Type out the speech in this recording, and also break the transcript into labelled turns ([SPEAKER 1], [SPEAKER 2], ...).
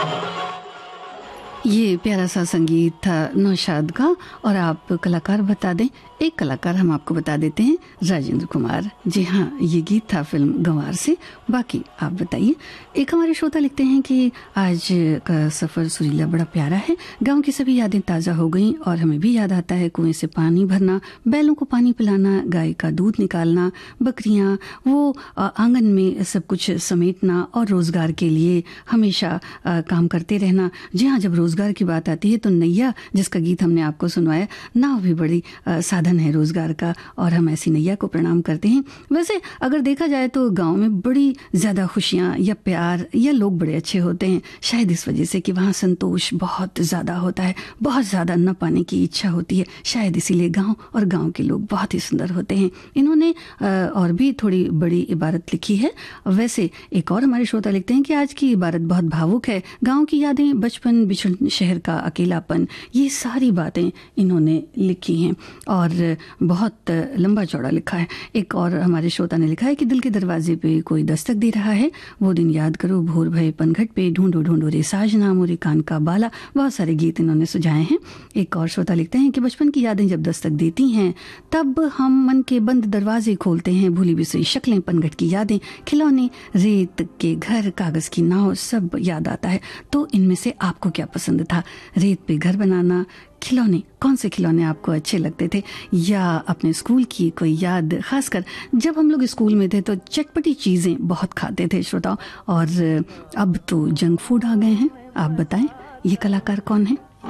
[SPEAKER 1] ये प्यारा सा संगीत था नौशाद का। और आप कलाकार बता दें, एक कलाकार हम आपको बता देते हैं, राजेंद्र कुमार। जी हाँ, ये गीत था फिल्म गंवार से। बाकी आप बताइए। एक हमारे श्रोता लिखते हैं कि आज का सफ़र सुरीला बड़ा प्यारा है, गांव की सभी यादें ताज़ा हो गईं और हमें भी याद आता है कुएं से पानी भरना, बैलों को पानी पिलाना, गाय का दूध निकालना, बकरियां, वो आंगन में सब कुछ समेटना और रोज़गार के लिए हमेशा काम करते रहना। जी हाँ, जब रोज़गार की बात आती है तो नैया, जिसका गीत हमने आपको सुनवाया, नाव भी बड़ी साधन है रोज़गार का और हम ऐसी नैया को प्रणाम करते हैं। वैसे अगर देखा जाए तो गांव में बड़ी ज़्यादा खुशियाँ या प्यार या लोग बड़े अच्छे होते हैं, शायद इस वजह से कि वहाँ संतोष बहुत ज़्यादा होता है, बहुत ज़्यादा न पाने की इच्छा होती है, शायद इसीलिए गांव और गांव के लोग बहुत ही सुंदर होते हैं। इन्होंने और भी थोड़ी बड़ी इबारत लिखी है। वैसे एक और हमारे श्रोता लिखते हैं कि आज की इबारत बहुत भावुक है, गाँव की यादें, बचपन, बिछड़ शहर का अकेलापन, ये सारी बातें इन्होंने लिखी हैं और बहुत लंबा चौड़ा लिखा है। एक और हमारे श्रोता ने लिखा है कि दिल के दरवाजे पे कोई दस्तक दे रहा है, वो दिन याद करो, भोर भये पनघट पे, ढूंढो ढूंढो रे साजना, मोरे कान का बाला। बहुत सारे गीत इन्होंने सुझाए हैं। एक और श्रोता लिखते हैं कि बचपन की यादें जब दस्तक देती हैं तब हम मन के बंद दरवाजे खोलते हैं, भूली बिसरी शक्लें, पनघट की यादें, खिलौने, रेत के घर, कागज की नाव, सब याद आता है। तो इनमें से आपको क्या पसंद था? रेत पे घर बनाना, खिलौने, कौन से खिलौने आपको अच्छे लगते थे, या अपने स्कूल की कोई याद? खासकर जब हम लोग स्कूल में थे तो चटपटी चीज़ें बहुत खाते थे श्रोताओं, और अब तो जंक फूड आ गए हैं। आप बताएं, ये कलाकार कौन है?